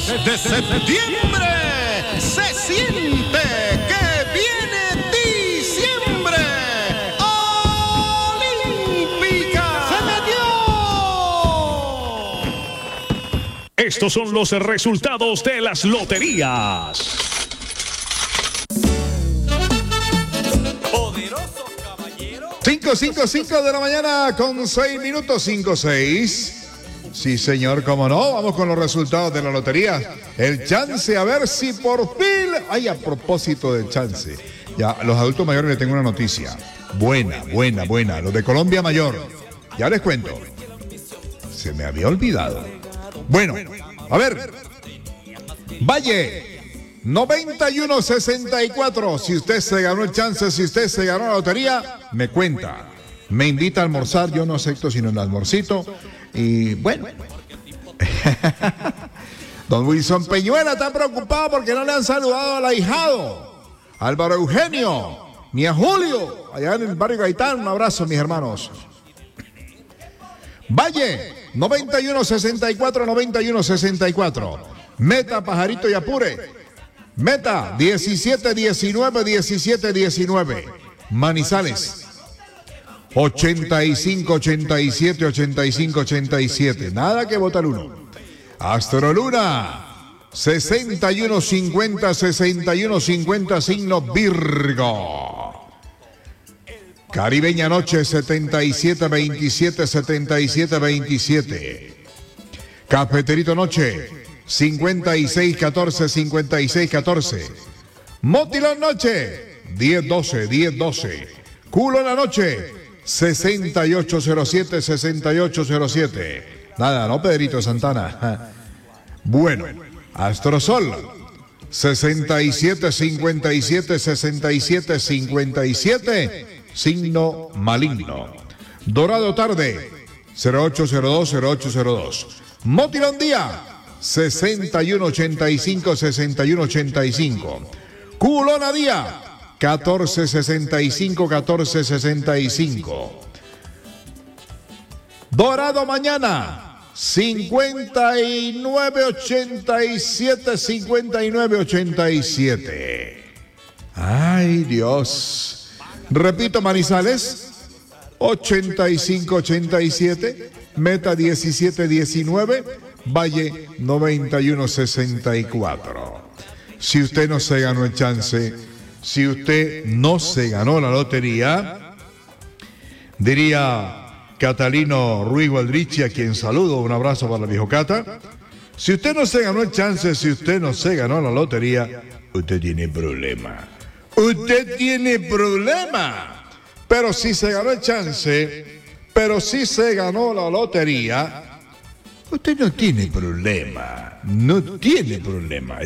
de septiembre se siente que viene diciembre. ¡Olímpica! ¡Se metió! Estos son los resultados de las loterías. Poderoso caballero. 5:55 de la mañana con 6 minutos, 5:06. Sí, señor, cómo no. Vamos con los resultados de la lotería. El chance, a ver si por fin. Ay, a propósito del chance. Ya, a los adultos mayores les tengo una noticia. Buena. Los de Colombia Mayor. Ya les cuento. Se me había olvidado. Bueno, a ver. Valle. 9164. Si usted se ganó el chance, si usted se ganó la lotería, me cuenta. Me invita a almorzar. Yo no acepto sino el almorcito. Y bueno, don Wilson Peñuela está preocupado porque no le han saludado al ahijado, Álvaro Eugenio, ni a Julio, allá en el barrio Gaitán. Un abrazo, mis hermanos. Valle, 9164. Meta, Pajarito y Apure. Meta, 1719. Manizales. 85-87. Nada que votar uno. Astroluna. 6150. Signo Virgo. Caribeña Noche. 7727. Cafeterito Noche. 5614. Motilón Noche. 1012. Culo en la Noche. 6807. Nada, ¿no, Pedrito Santana? Bueno, Astrosol, 6757. Signo maligno. Dorado Tarde, 0802. Motilón Día, 6185. Culona Día, 1465. Dorado Mañana, 5987. Ay, Dios. Repito, Manizales, 85-87. Meta 17-19. Valle 91-64. Si usted no se ganó el chance, si usted no se ganó la lotería, diría Catalino Ruiz Gualdrichi, a quien saludo, un abrazo para el viejo Cata. Si usted no se ganó el chance, si usted no se ganó la lotería, usted tiene problema. Usted tiene problema. Pero si se ganó el chance, pero si se ganó la lotería, usted no tiene problema. No tiene problema.